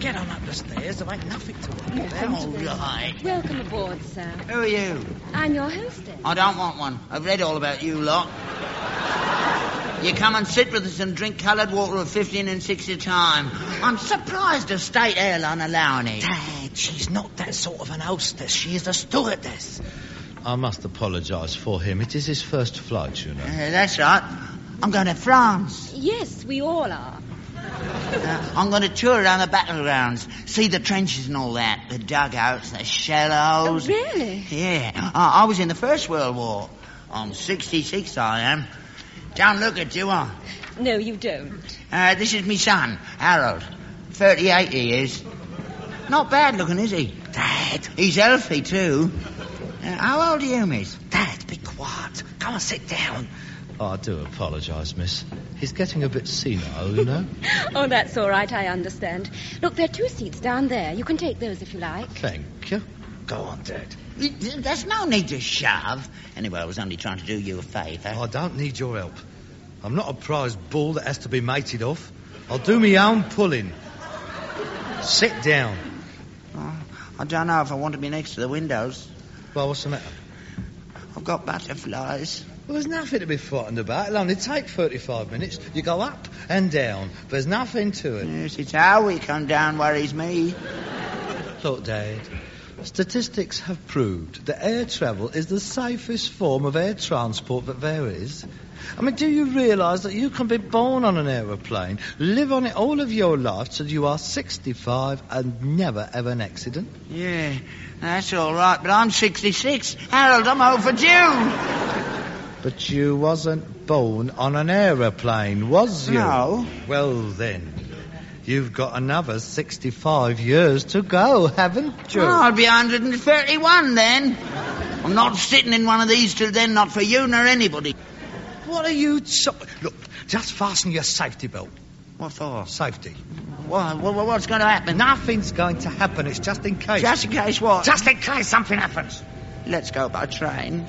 Get on up the stairs. There ain't nothing to worry about. All right. Welcome aboard, sir. Who are you? I'm your hostess. I don't want one. I've read all about you lot. You come and sit with us and drink coloured water at 15 and 6 a time. I'm surprised a state airline allowing it. Dad, she's not that sort of an hostess. She is a stewardess. I must apologise for him. It is his first flight, you know. That's right. I'm going to France. Yes, we all are. I'm going to tour around the battlegrounds, see the trenches and all that, the dugouts, the shallows. Oh, really? Yeah. I was in the First World War. I'm 66, I am. Don't look it, do I? No, you don't. This is my son, Harold. 38 he is. Not bad looking, is he? Dad. He's healthy, too. How old are you, miss? Dad, be quiet. Come and sit down. Oh, I do apologise, miss. He's getting a bit senile, you know. Oh, that's all right, I understand. Look, there are 2 seats down there. You can take those if you like. Thank you. Go on, Dad. There's no need to shove. Anyway, I was only trying to do you a favour. I don't need your help. I'm not a prize bull that has to be mated off. I'll do my own pulling. Sit down. I don't know if I want to be next to the windows. Well, what's the matter? I've got butterflies. Well, there's nothing to be frightened about. It'll only take 35 minutes. You go up and down. There's nothing to it. Yes, it's how we come down worries me. Look, Dad, statistics have proved that air travel is the safest form of air transport that there is. I mean, do you realise that you can be born on an aeroplane, live on it all of your life till you are 65 and never have an accident? Yeah, that's all right, but I'm 66. Harold, I'm overdue. But you wasn't born on an aeroplane, was you? No. Well, then, you've got another 65 years to go, haven't you? Oh, I'll be 131 then. I'm not sitting in one of these till then, not for you nor anybody. What are you... Look, just fasten your safety belt. What for? Safety. What's going to happen? Nothing's going to happen. It's just in case. Just in case what? Just in case something happens. Let's go by train.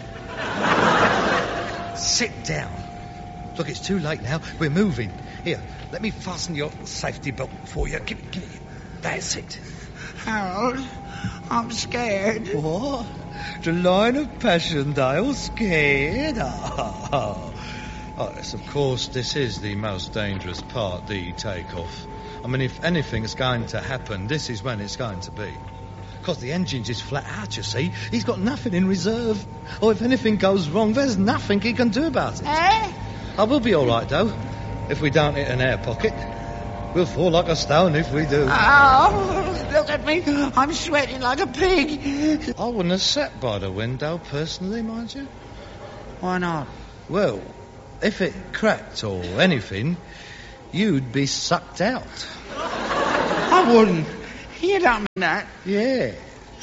Sit down. Look, it's too late now. We're moving. Here, let me fasten your safety belt for you. Give it. That's it. Harold, I'm scared. What? The line of Passchendaele scared? Oh, yes, of course, this is the most dangerous part, the takeoff. I mean, if anything's going to happen, this is when it's going to be. Because the engine's is flat out, you see. He's got nothing in reserve. Or if anything goes wrong, there's nothing he can do about it. I will be all right, though, if we don't hit an air pocket. We'll fall like a stone if we do. Oh, look at me. I'm sweating like a pig. I wouldn't have sat by the window, personally, mind you. Why not? Well, if it cracked or anything, you'd be sucked out. I wouldn't. You don't mean that. Yeah.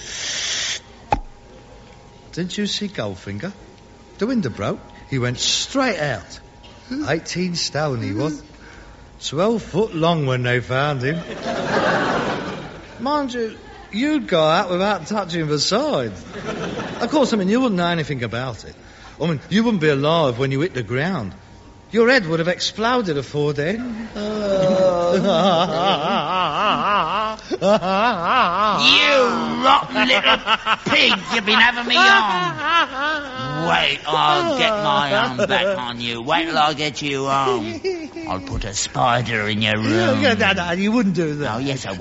Didn't you see Goldfinger? The window broke. He went straight out. 18 stone he was. 12 foot long when they found him. Mind you, you'd go out without touching the side. Of course, I mean, you wouldn't know anything about it. I mean, you wouldn't be alive when you hit the ground. Your head would have exploded afore then. You rotten little pig, you've been having me on. Wait, I'll get my own back on you. Wait till I get you home. I'll put a spider in your room. No, you wouldn't do that. Oh, yes, I would.